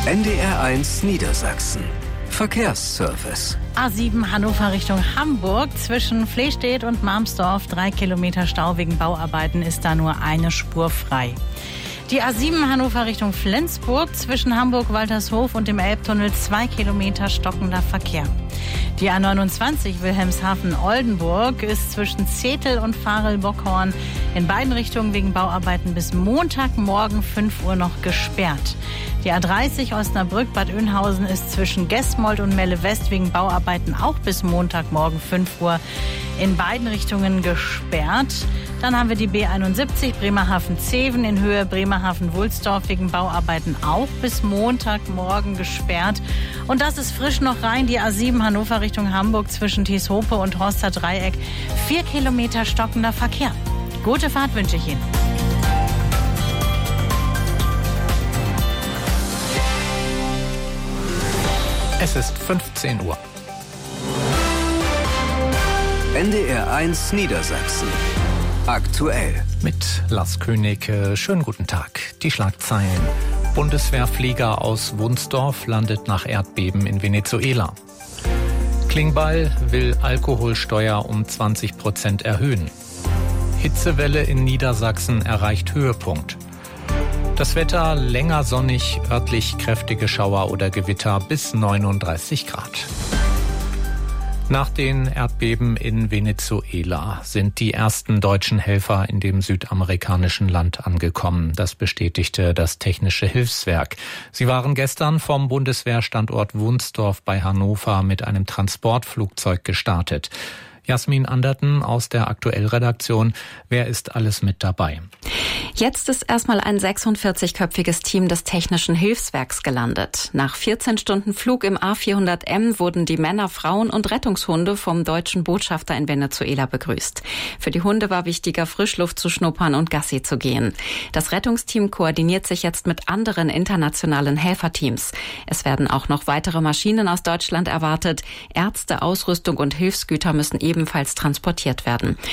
NDR1 Niedersachsen. Verkehrsservice. A7 Hannover Richtung Hamburg. Zwischen Flehstedt und Marmsdorf 3 Kilometer Stau wegen Bauarbeiten ist da nur eine Spur frei. Die A7 Hannover Richtung Flensburg. Zwischen Hamburg-Waltershof und dem Elbtunnel 2 Kilometer stockender Verkehr. Die A29 Wilhelmshaven-Oldenburg ist zwischen Zetel und Varel-Bockhorn in beiden Richtungen wegen Bauarbeiten bis Montagmorgen 5 Uhr noch gesperrt. Die A30 Osnabrück-Bad Oeynhausen ist zwischen Gesmold und Melle-West wegen Bauarbeiten auch bis Montagmorgen 5 Uhr in beiden Richtungen gesperrt. Dann haben wir die B71 Bremerhaven-Zeven in Höhe Bremerhaven-Wulsdorf wegen Bauarbeiten auch bis Montagmorgen gesperrt. Und das ist frisch noch rein, die A7 Hannover Richtung Hamburg zwischen Thieshope und Horster Dreieck. 4 Kilometer stockender Verkehr. Gute Fahrt wünsche ich Ihnen. Es ist 15 Uhr. NDR1 Niedersachsen. Aktuell. Mit Lars König, schönen guten Tag. Die Schlagzeilen. Bundeswehrflieger aus Wunsdorf landet nach Erdbeben in Venezuela. Klingbeil will Alkoholsteuer um 20% erhöhen. Hitzewelle in Niedersachsen erreicht Höhepunkt. Das Wetter länger sonnig, örtlich kräftige Schauer oder Gewitter bis 39 Grad. Nach den Erdbeben in Venezuela sind die ersten deutschen Helfer in dem südamerikanischen Land angekommen. Das bestätigte das Technische Hilfswerk. Sie waren gestern vom Bundeswehrstandort Wunsdorf bei Hannover mit einem Transportflugzeug gestartet. Jasmin Anderten aus der Aktuell-Redaktion. Wer ist alles mit dabei? Jetzt ist erstmal ein 46-köpfiges Team des Technischen Hilfswerks gelandet. Nach 14 Stunden Flug im A400M wurden die Männer, Frauen und Rettungshunde vom deutschen Botschafter in Venezuela begrüßt. Für die Hunde war wichtiger, Frischluft zu schnuppern und Gassi zu gehen. Das Rettungsteam koordiniert sich jetzt mit anderen internationalen Helferteams. Es werden auch noch weitere Maschinen aus Deutschland erwartet. Ärzte, Ausrüstung und Hilfsgüter müssen ebenfalls transportiert werden.